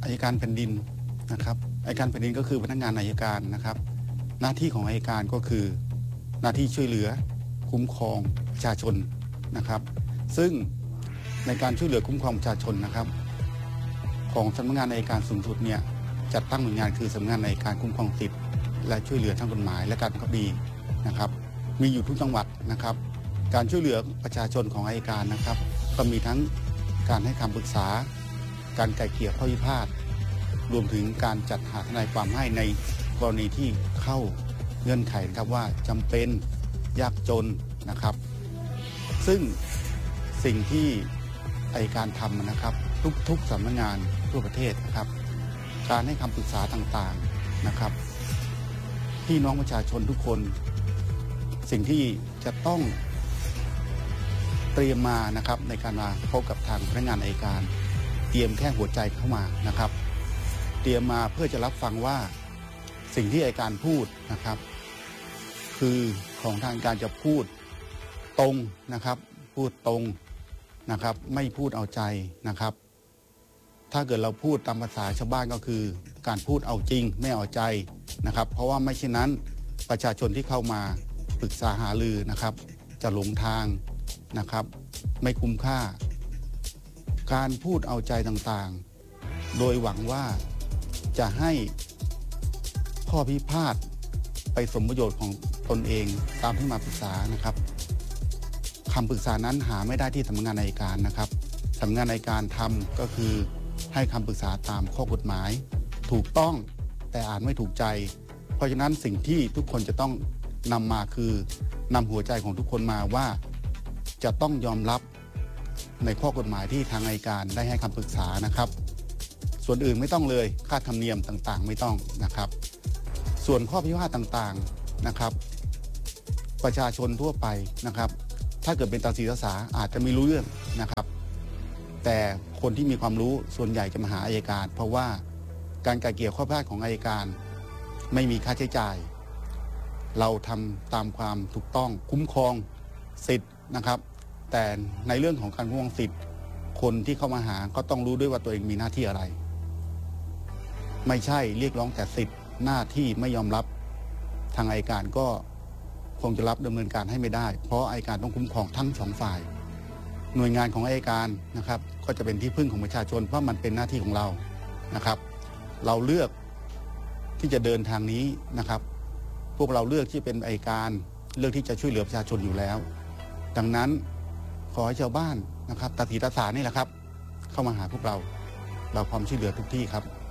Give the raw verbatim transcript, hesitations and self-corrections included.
อัยการแผ่นดินนะครับอัยการแผ่นดินก็คือพนักงานอัยการนะครับหน้าที่ของอัยการก็คือหน้าที่ช่วยเหลือคุ้มครองประชาชนนะครับซึ่งในการช่วยเหลือคุ้มครองประชาชนนะครับของสำนักงานอัยการสูงสุดเนี่ยจัดตั้งหน่วยงานคือสำนักงานอัยการคุ้มครองสิทธิและช่วยเหลือทางกฎหมายและการบังคับคดีนะครับมีอยู่ทุกจังหวัดนะครับการช่วยเหลือประชาชนของอัยการนะครับก็มีทั้งการให้คำปรึกษาการไกล่เกลี่ยข้อพิพาทรวมถึงการจัดหาทนายความให้ในกรณีที่เข้าเงื่อนไขนะครับว่าจำเป็นยากจนนะครับซึ่งสิ่งที่อัยการทำนะครับทุกๆสำนักงานทั่วประเทศนะครับการให้คำปรึกษาต่างๆนะครับพี่น้องประชาชนทุกคนสิ่งที่จะต้องเตรียมมานะครับในการมาพบกับทางพนักงานอัยการเตรียมแค่หัวใจเข้ามานะครับเตรียมมาเพื่อจะรับฟังว่าสิ่งที่อัยการพูดนะครับคือของทางการจะพูดตรงนะครับพูดตรงนะครับไม่พูดเอาใจนะครับถ้าเกิดเราพูดตามภาษาชาวบ้านก็คือการพูดเอาจริงไม่เอาใจนะครับเพราะว่าไม่เช่นนั้นประชาชนที่เข้ามาปรึกษาหารือนะครับจะหลงทางนะครับไม่คุ้มค่าการพูดเอาใจต่างๆโดยหวังว่าจะให้ข้อพิพาทไปสมประโยชน์ของตนเองตามที่มาปรึกษานะครับคำปรึกษานั้นหาไม่ได้ที่สำนักงานอัยการนะครับสำนักงานอัยการทำก็คือให้คำปรึกษาตามข้อกฎหมายถูกต้องแต่อ่านไม่ถูกใจเพราะฉะนั้นสิ่งที่ทุกคนจะต้องนำมาคือนำหัวใจของทุกคนมาว่าจะต้องยอมรับในข้อกฎหมายที่ทางอัยการได้ให้คำปรึกษานะครับส่วนอื่นไม่ต้องเลยค่าธรรมเนียมต่างๆไม่ต้องนะครับส่วนข้อพิพาทต่างๆนะครับประชาชนทั่วไปนะครับถ้าเกิดเป็นตาสีตาสาอาจจะไม่รู้เรื่องนะครับแต่คนที่มีความรู้ส่วนใหญ่จะมาหาอัยการเพราะว่าการไกล่เกลี่ยข้อพิพาทของอัยการไม่มีค่าใช้จ่ายเราทำตามความถูกต้องคุ้มครองสิทธิ์นะครับแต่ในเรื่องของการคุ้มครองสิทธิ์คนที่เข้ามาหาก็ต้องรู้ด้วยว่าตัวเองมีหน้าที่อะไรไม่ใช่เรียกร้องแต่สิทธิ์หน้าที่ไม่ยอมรับทางอัยการก็คงจะรับดำเนินการให้ไม่ได้เพราะอัยการต้องคุ้มครองทั้งสองฝ่ายหน่วยงานของอัยการนะครับก็จะเป็นที่พึ่งของประชาชนเพราะมันเป็นหน้าที่ของเรานะครับเราเลือกที่จะเดินทางนี้นะครับพวกเราเลือกที่เป็นอัยการเลือกที่จะช่วยเหลือประชาชนอยู่แล้วดังนั้นขอให้ชาวบ้านนะครับตาสีตาสานี่แหละครับเข้ามาหาพวกเราเราพร้อมช่วยเหลือทุกที่ครับ